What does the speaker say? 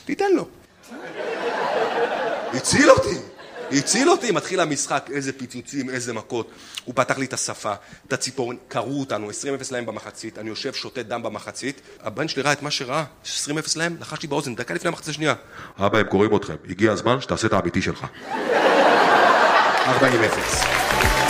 תיתן לו. הציל אותי, מתחיל המשחק, איזה פיצוצים, איזה מכות. הוא פתח לי את השפה, את הציפורן, קראו אותנו, 20-0 להם במחצית, אני יושב, שותה דם במחצית, הבן שלי ראה את מה שראה, 20-0 להם, לחש לי באוזן, דקה לפני המחצית השנייה. אבא, הם קוראים אתכם, הגיע הזמן שתעשה את האמיתי שלך. 40-0.